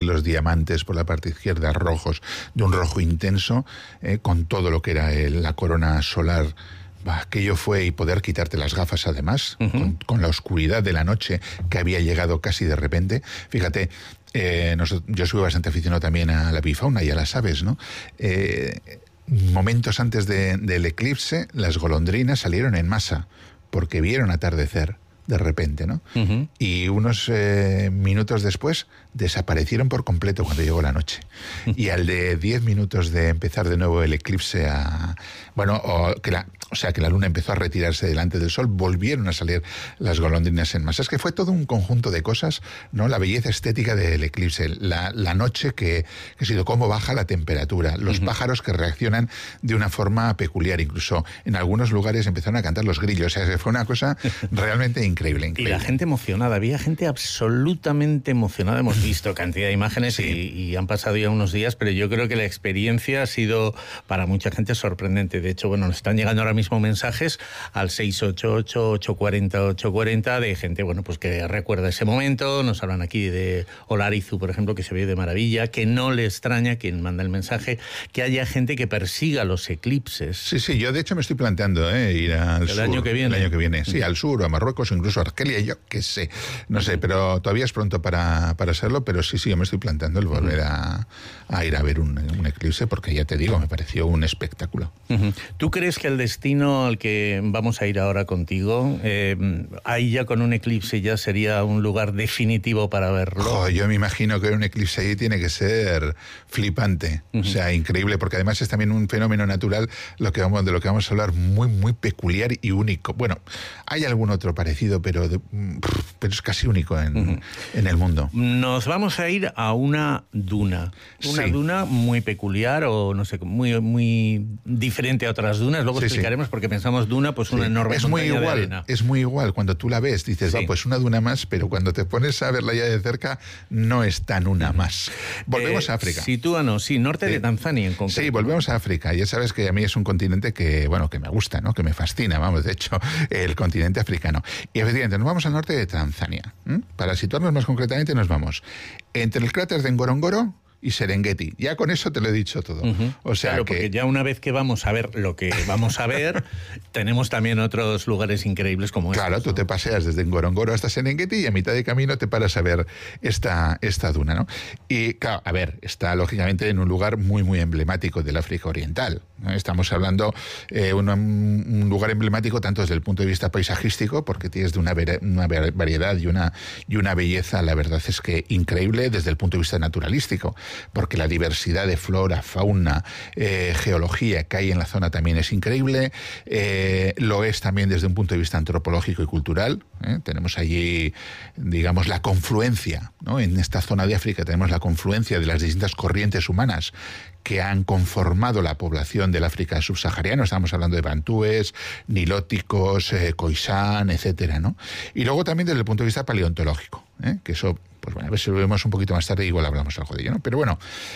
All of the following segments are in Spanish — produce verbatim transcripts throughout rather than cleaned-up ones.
los diamantes por la parte izquierda rojos, de un rojo intenso, eh, con todo lo que era el, la corona solar. Bah, aquello fue, y poder quitarte las gafas además, uh-huh. con, con la oscuridad de la noche que había llegado casi de repente. Fíjate, eh, nosotros, yo soy bastante aficionado también a la avifauna, ya las aves, ¿no? Eh, momentos antes de, del eclipse, las golondrinas salieron en masa, porque vieron atardecer de repente, ¿no? Uh-huh. Y unos eh, minutos después desaparecieron por completo cuando llegó la noche. Y al de diez minutos de empezar de nuevo el eclipse, a, bueno, o, que la, o sea, que la luna empezó a retirarse delante del sol, volvieron a salir las golondrinas en masa. Es que fue todo un conjunto de cosas, ¿no? La belleza estética del eclipse, la, la noche que, que ha sido cómo baja la temperatura, los uh-huh. pájaros que reaccionan de una forma peculiar, incluso en algunos lugares empezaron a cantar los grillos. O sea, fue una cosa realmente increíble, increíble. Y la gente emocionada, había gente absolutamente emocionada. Hemos visto cantidad de imágenes sí. y, y han pasado ya unos días, pero yo creo que la experiencia ha sido para mucha gente sorprendente. De hecho, bueno, nos están llegando ahora mismo mensajes al seis ocho ocho, ocho cuatro cero, ocho cuatro cero de gente, bueno, pues que recuerda ese momento. Nos hablan aquí de Olarizu, por ejemplo, que se ve de maravilla, que no le extraña, quien manda el mensaje, que haya gente que persiga los eclipses. Sí, sí, yo de hecho me estoy planteando eh, ir al el sur. Año que viene. El año que viene, sí, al sur, a Marruecos o incluso a Argelia, yo qué sé, no sé, pero todavía es pronto para, para hacerlo, pero sí, sí, yo me estoy planteando el volver a, a ir a ver un, un eclipse, porque ya te digo, me pareció un espectáculo. Uh-huh. ¿Tú crees que el destino al que vamos a ir ahora contigo, eh, ahí ya con un eclipse ya sería un lugar definitivo para verlo? Oh, yo me imagino que un eclipse ahí tiene que ser flipante, uh-huh. o sea, increíble, porque además es también un fenómeno natural lo que vamos, de lo que vamos a hablar, muy, muy peculiar y único. Bueno, hay algún otro parecido, pero, de, pero es casi único en, uh-huh. en el mundo. Nos vamos a ir a una duna. Una sí. duna muy peculiar o, no sé, muy, muy diferente a otras dunas. Luego sí, explicaremos sí. porque pensamos duna, pues una sí. enorme es muy montaña igual, de arena. Es muy igual. Cuando tú la ves, dices, sí. va, pues una duna más, pero cuando te pones a verla ya de cerca, no es tan una más. Volvemos eh, a África. Sitúanos, sí, norte sí. de Tanzania en concreto. Sí, volvemos a África. Ya sabes que a mí es un continente que, bueno, que me gusta, ¿no? Que me fascina, vamos, de hecho, el continente africano. Y efectivamente, nos vamos al norte de Tanzania. ¿eh? Para situarnos más concretamente, nos vamos entre el cráter de Ngorongoro y Serengeti. Ya con eso te lo he dicho todo. Uh-huh. O sea claro, que... porque ya una vez que vamos a ver lo que vamos a ver, tenemos también otros lugares increíbles como Claro, estos, tú ¿no? te paseas desde Ngorongoro hasta Serengeti y a mitad de camino te paras a ver esta, esta duna, ¿no? Y claro, a ver, está lógicamente en un lugar muy, muy emblemático del África Oriental, ¿no? Estamos hablando de eh, un, un lugar emblemático tanto desde el punto de vista paisajístico, porque tienes de una, ver, una variedad y una, y una belleza, la verdad es que increíble, desde el punto de vista naturalístico, porque la diversidad de flora, fauna, eh, geología que hay en la zona también es increíble. Eh, lo es también desde un punto de vista antropológico y cultural. ¿eh? Tenemos allí, digamos, la confluencia, ¿no? En esta zona de África tenemos la confluencia de las distintas corrientes humanas que han conformado la población del África subsahariana. Estamos hablando de bantúes, nilóticos, eh, khoisan, etcétera, ¿no? Y luego también desde el punto de vista paleontológico, ¿eh? que eso, pues bueno, a ver si lo vemos un poquito más tarde, igual hablamos algo de ello, ¿no? Pero bueno,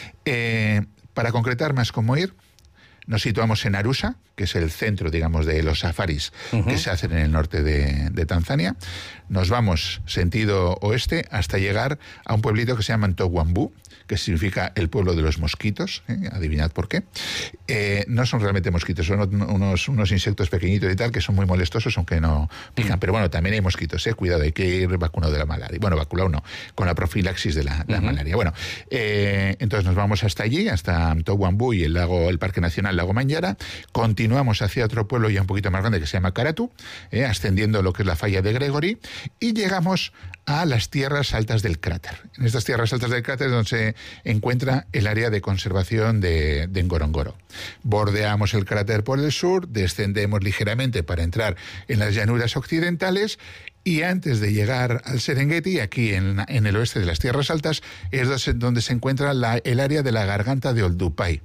eh, para concretar más cómo ir, nos situamos en Arusha, que es el centro, digamos, de los safaris uh-huh. que se hacen en el norte de, de Tanzania. Nos vamos sentido oeste hasta llegar a un pueblito que se llama Ntogwambu, que significa el pueblo de los mosquitos, ¿eh? Adivinad por qué. Eh, no son realmente mosquitos, son unos, unos insectos pequeñitos y tal, que son muy molestosos, aunque no pican. Uh-huh. Pero bueno, también hay mosquitos, ¿eh? Cuidado, hay que ir vacunado de la malaria. Bueno, vacunado no, con la profilaxis de la, la uh-huh. malaria. Bueno, eh, entonces nos vamos hasta allí, hasta Ntogwambu y el lago, el Parque Nacional Lago Manyara. Continuamos hacia otro pueblo ya un poquito más grande que se llama Karatu, eh, ascendiendo lo que es la falla de Gregory, y llegamos a las tierras altas del cráter. En estas tierras altas del cráter es donde se encuentra el área de conservación de, de Ngorongoro. Bordeamos el cráter por el sur, descendemos ligeramente para entrar en las llanuras occidentales y antes de llegar al Serengeti, aquí en, en el oeste de las tierras altas, es donde se encuentra la, el área de la garganta de Oldupai,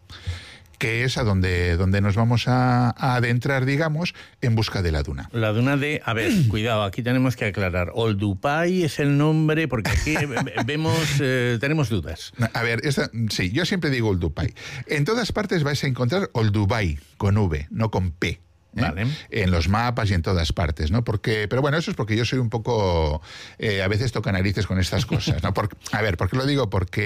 que es a donde, donde nos vamos a, a adentrar, digamos, en busca de la duna. La duna de... A ver, cuidado, aquí tenemos que aclarar. Oldupai es el nombre, porque aquí vemos, eh, tenemos dudas. A ver, esta, sí, yo siempre digo Oldupai. En todas partes vais a encontrar Oldubai, con V, no con P. ¿Eh? Vale. En los mapas y en todas partes, ¿no? Porque, pero bueno, eso es porque yo soy un poco, eh, a veces toca narices con estas cosas, ¿no? Porque, a ver, ¿por qué lo digo? Porque